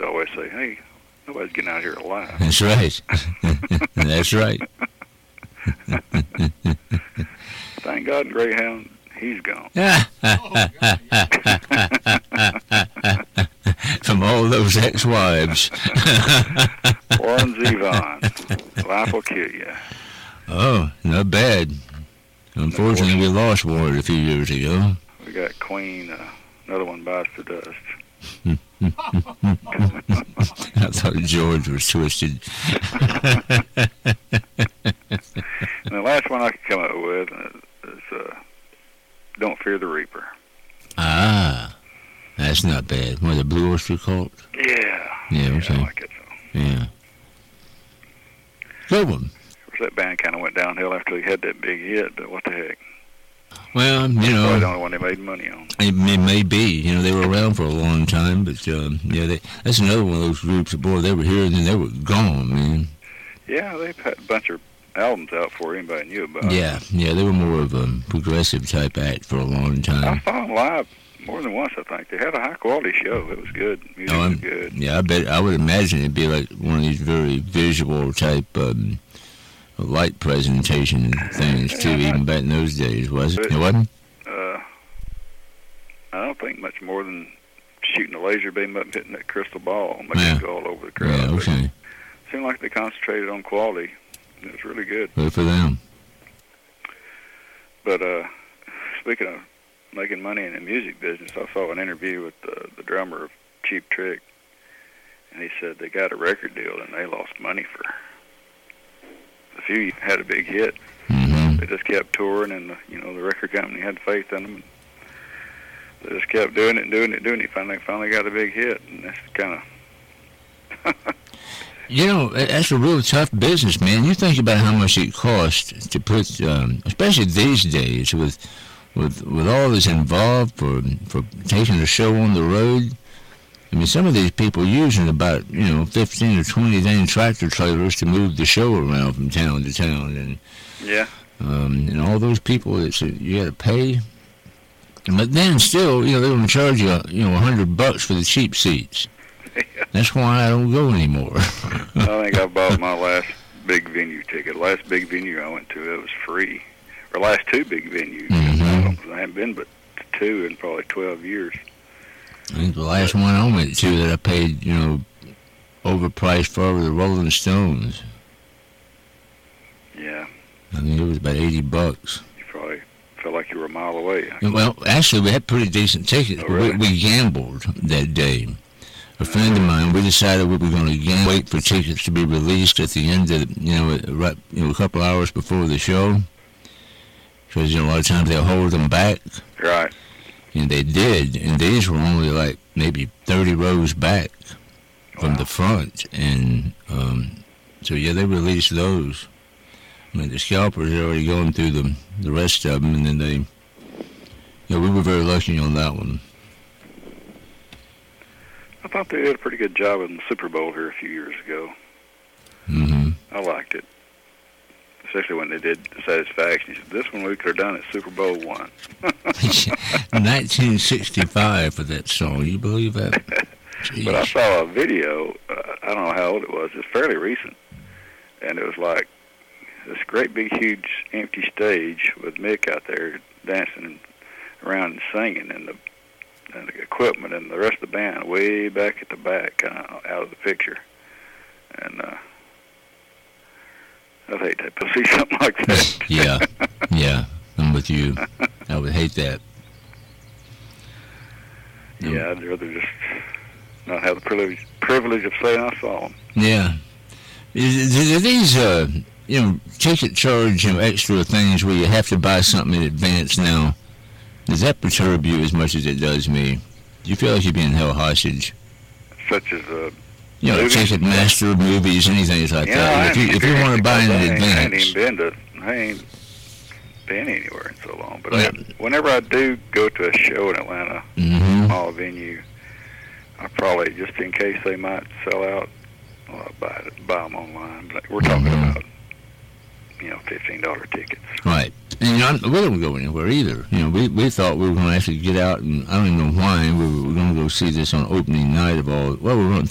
to always say, hey, nobody's getting out here alive. That's right. That's right. Thank God Greyhound, he's gone. From all those ex-wives. Warren Zevon, life will kill you. Oh, not bad. Unfortunately, we lost Warren a few years ago. We got Queen, another one bites the dust. I thought George was twisted. And the last one I could come up with is Don't Fear the Reaper. Ah, that's not bad. What, the Blue Oyster Cult? Yeah. Yeah, okay. I like it. So. Yeah. Good one. Of course, that band kind of went downhill after they had that big hit, but what the heck? Well, Probably the only one they made money on. It may be. They were around for a long time, but that's another one of those groups that, boy, they were here and then they were gone, man. Yeah, they've had a bunch of albums out before anybody knew about it. Yeah, they were more of a progressive type act for a long time. I saw them live more than once, I think. They had a high-quality show. It was good. Music was good. Yeah, I would imagine it'd be like one of these very visual type light presentation things, too, even back in those days, was it? It wasn't? I don't think much more than shooting a laser beam up and hitting that crystal ball and making it go all over the crowd. Yeah, okay. It seemed like they concentrated on quality. It was really good. Good for them. But speaking of making money in the music business, I saw an interview with the drummer of Cheap Trick, and he said they got a record deal and they lost money for a few. Had a big hit. Mm-hmm. They just kept touring, and the record company had faith in them. They just kept doing it. Finally got a big hit, and that's kind of. That's a real tough business, man. You think about how much it costs to put, especially these days, with all that's involved for taking a show on the road. I mean, some of these people using about 15 or 20 dang tractor trailers to move the show around from town to town, and and all those people that you got to pay. But then still, they're going to charge you, $100 for the cheap seats. That's why I don't go anymore. I think I bought my last big venue ticket. Last big venue I went to, it was free. Or last two big venues. Mm-hmm. I haven't been but two in probably 12 years. I think the last one I went to that I paid, overpriced for were the Rolling Stones. Yeah. I think it was about $80. You probably felt like you were a mile away. Well, actually, we had pretty decent tickets. Oh, really? We gambled that day. A friend of mine, we decided we were going to wait for tickets to be released at the end of, a couple hours before the show. Because, a lot of times they'll hold them back. Right. And they did. And these were only like maybe 30 rows back from the front. And so, they released those. I mean, the scalpers had already gone through the rest of them. And then we were very lucky on that one. I thought they did a pretty good job in the Super Bowl here a few years ago. Mm-hmm. I liked it. Especially when they did Satisfaction. This one we could have done at Super Bowl I. 1965 for that song. You believe that? But I saw a video. I don't know how old it was. It's fairly recent. And it was like this great big huge empty stage with Mick out there dancing around and singing, and the equipment and the rest of the band way back at the back, kind of out of the picture. And I'd hate to see something like that. Yeah, I'm with you. I would hate that. Yeah, I'd rather just not have the privilege of saying I saw them. Yeah. Do these, ticket charge, extra things where you have to buy something in advance now, does that perturb you as much as it does me? Do you feel like you're being held hostage? Such as Ticketmaster, movies, anything like that. If you want to buy in advance. I ain't been anywhere in so long. But whenever I do go to a show in Atlanta, small venue, I probably, just in case they might sell out, buy them online. But we're talking about, $15 tickets. Right. And we don't go anywhere either. We thought we were going to actually get out, and I don't even know why. We were going to go see this on opening night of all. Well, we were going